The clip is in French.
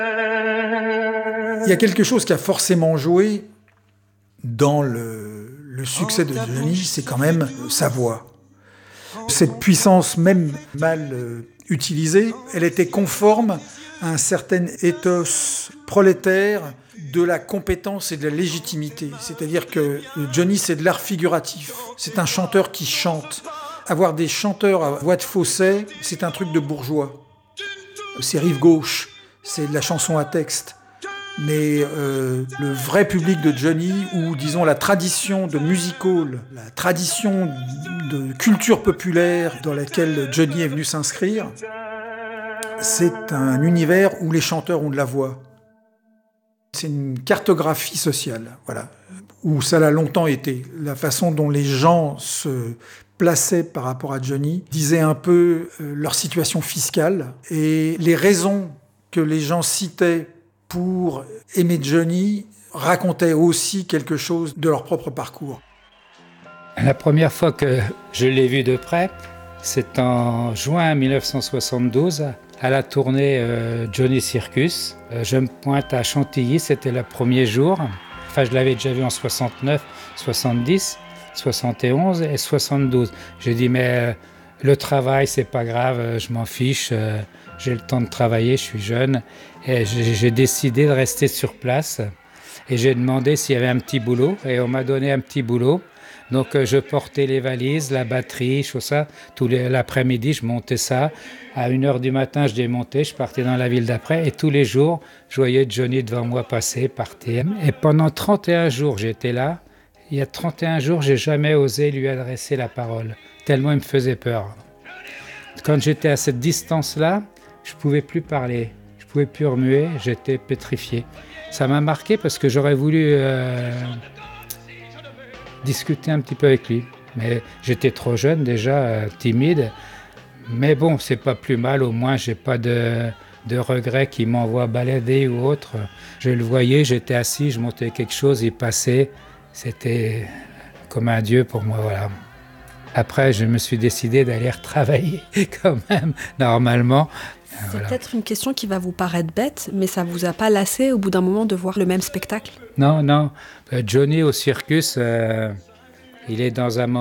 Il y a quelque chose qui a forcément joué dans le succès de Johnny, c'est quand même sa voix. Cette puissance, même mal utilisée, elle était conforme à un certain ethos prolétaire de la compétence et de la légitimité. C'est-à-dire que Johnny, c'est de l'art figuratif. C'est un chanteur qui chante. Avoir des chanteurs à voix de fausset, c'est un truc de bourgeois. C'est rive gauche, c'est de la chanson à texte. Mais le vrai public de Johnny, ou disons la tradition de music hall, la tradition de culture populaire dans laquelle Johnny est venu s'inscrire, c'est un univers où les chanteurs ont de la voix. C'est une cartographie sociale, voilà, où ça l'a longtemps été. La façon dont les gens se plaçaient par rapport à Johnny disait un peu leur situation fiscale et les raisons que les gens citaient pour aimer Johnny racontaient aussi quelque chose de leur propre parcours. La première fois que je l'ai vu de près, c'est en juin 1972, à la tournée Johnny Circus. Je me pointe à Chantilly, c'était le premier jour. Enfin, je l'avais déjà vu en 69, 70, 71 et 72. J'ai dit, mais le travail, c'est pas grave, je m'en fiche, j'ai le temps de travailler, je suis jeune. Et j'ai décidé de rester sur place. Et j'ai demandé s'il y avait un petit boulot, et on m'a donné un petit boulot. Donc je portais les valises, la batterie, tout ça. L'après-midi, je montais ça. À 1h du matin, je démontais, je partais dans la ville d'après. Et tous les jours, je voyais Johnny devant moi passer, partir. Et pendant 31 jours, j'étais là. Il y a 31 jours, j'ai jamais osé lui adresser la parole, tellement il me faisait peur. Quand j'étais à cette distance-là, je pouvais plus parler, je pouvais plus remuer, j'étais pétrifié. Ça m'a marqué parce que j'aurais voulu discuter un petit peu avec lui. Mais j'étais trop jeune déjà, timide. Mais bon, c'est pas plus mal, au moins j'ai pas de regrets qui m'envoient balader ou autre. Je le voyais, j'étais assis, je montais quelque chose, il passait. C'était comme un dieu pour moi, voilà. Après, je me suis décidé d'aller retravailler quand même, normalement. C'est peut-être une question qui va vous paraître bête, mais ça vous a pas lassé au bout d'un moment de voir le même spectacle ? Non. Johnny au circus, il est dans un moment